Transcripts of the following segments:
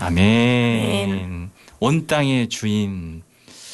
아멘. 온 땅의 주인.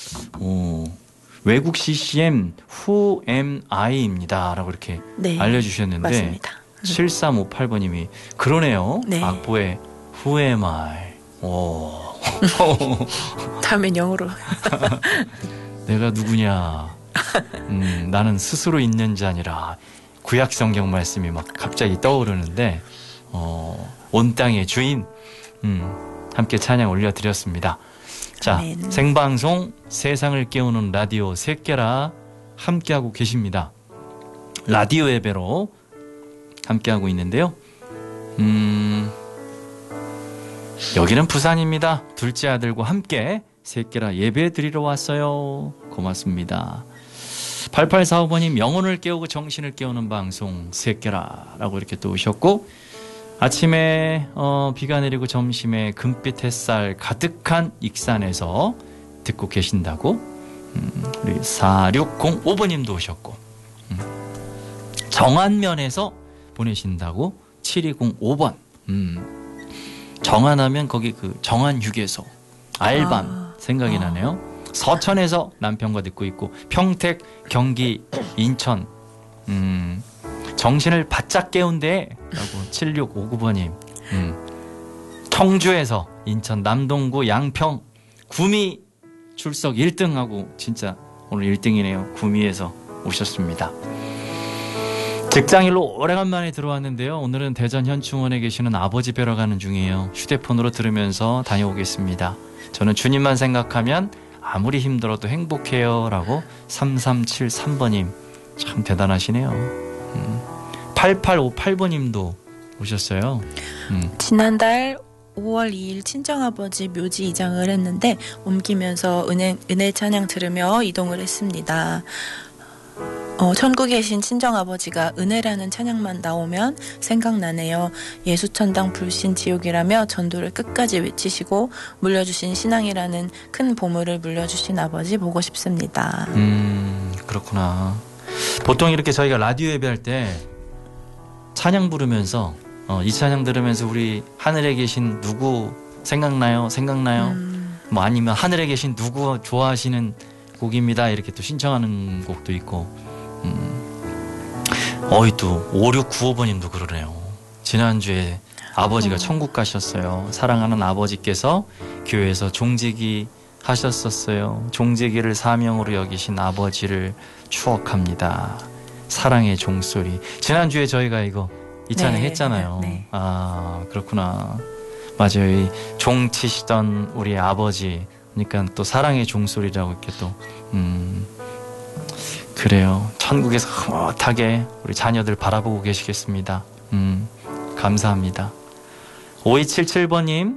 외국 CCM Who am I입니다 라고 이렇게 네, 알려주셨는데 맞습니다. 7358번님이 그러네요. 네. 악보에 Who am I. 오. 다음엔 영어로. 내가 누구냐. 나는 스스로 있는 자니라. 구약 성경 말씀이 막 갑자기 떠오르는데 온 땅의 주인 함께 찬양 올려드렸습니다. 자, 아멘. 생방송 세상을 깨우는 라디오 새끼라 함께하고 계십니다. 라디오 예배로 함께하고 있는데요. 여기는 부산입니다. 둘째 아들과 함께 새끼라 예배 드리러 왔어요. 고맙습니다. 8845번님 영혼을 깨우고 정신을 깨우는 방송 새끼라 라고 이렇게 또 오셨고, 아침에 비가 내리고 점심에 금빛 햇살 가득한 익산에서 듣고 계신다고 우리 4605번님도 오셨고, 정안면에서 보내신다고 7205번. 정안하면 거기 그 정안휴게소 알밤 생각이 나네요. 서천에서 남편과 듣고 있고, 평택, 경기, 인천 정신을 바짝 깨운데 라고 7659번님. 청주에서 인천 남동구 양평 구미 출석 1등하고 진짜 오늘 1등이네요. 구미에서 오셨습니다. 직장일로 오래간만에 들어왔는데요. 오늘은 대전 현충원에 계시는 아버지 뵈러 가는 중이에요. 휴대폰으로 들으면서 다녀오겠습니다. 저는 주님만 생각하면 아무리 힘들어도 행복해요 라고 3373번님 참 대단하시네요. 8858번님도 오셨어요. 지난달 5월 2일 친정아버지 묘지 이장을 했는데 옮기면서 은혜 찬양 들으며 이동을 했습니다. 천국에 계신 친정아버지가 은혜라는 찬양만 나오면 생각나네요. 예수천당 불신 지옥이라며 전도를 끝까지 외치시고 물려주신 신앙이라는 큰 보물을 물려주신 아버지 보고 싶습니다. 그렇구나. 보통 이렇게 저희가 라디오 예배할 때 찬양 부르면서 이 찬양 들으면서 우리 하늘에 계신 누구 생각나요? 뭐 아니면 하늘에 계신 누구 좋아하시는 곡입니다 이렇게 또 신청하는 곡도 있고, 또 5695번님도 그러네요. 지난주에 아버지가 천국 가셨어요. 사랑하는 아버지께서 교회에서 종지기 하셨었어요. 종지기를 사명으로 여기신 아버지를 추억합니다. 사랑의 종소리. 지난주에 저희가 이 찬양 했잖아요. 네. 아, 그렇구나. 맞아요. 이 종 치시던 우리 아버지, 그러니까 또 사랑의 종소리라고 이렇게 또 그래요. 천국에서 흐뭇하게 우리 자녀들 바라보고 계시겠습니다. 감사합니다. 5277번님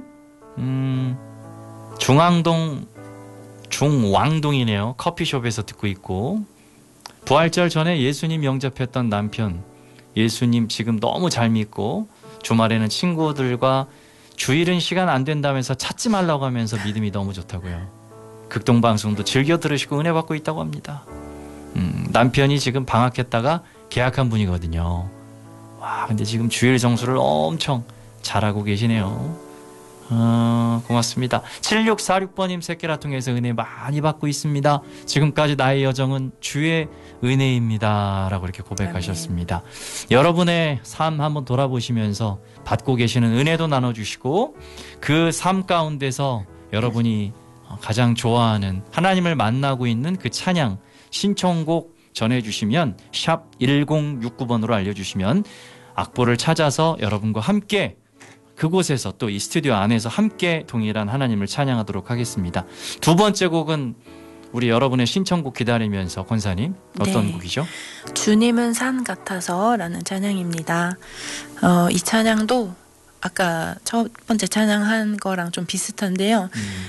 중왕동이네요. 커피숍에서 듣고 있고, 부활절 전에 예수님 영접했던 남편, 예수님 지금 너무 잘 믿고 주말에는 친구들과 주일은 시간 안 된다면서 찾지 말라고 하면서 믿음이 너무 좋다고요. 극동방송도 즐겨 들으시고 은혜 받고 있다고 합니다. 남편이 지금 방학했다가 계약한 분이거든요. 와, 근데 지금 주일 정수를 엄청 잘하고 계시네요. 고맙습니다. 7646번님 새끼라 통해서 은혜 많이 받고 있습니다. 지금까지 나의 여정은 주의 은혜입니다 라고 이렇게 고백하셨습니다. 아멘. 여러분의 삶 한번 돌아보시면서 받고 계시는 은혜도 나눠주시고, 그 삶 가운데서 여러분이 가장 좋아하는 하나님을 만나고 있는 그 찬양 신청곡 전해주시면 샵 1069번으로 알려주시면 악보를 찾아서 여러분과 함께 그곳에서 또 이 스튜디오 안에서 함께 동일한 하나님을 찬양하도록 하겠습니다. 두 번째 곡은 우리 여러분의 신청곡 기다리면서 권사님 어떤 곡이죠? 주님은 산 같아서 라는 찬양입니다. 이 찬양도 아까 첫 번째 찬양한 거랑 좀 비슷한데요.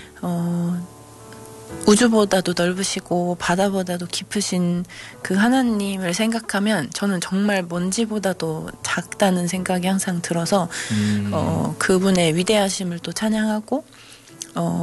우주보다도 넓으시고 바다보다도 깊으신 그 하나님을 생각하면 저는 정말 먼지보다도 작다는 생각이 항상 들어서 그분의 위대하심을 또 찬양하고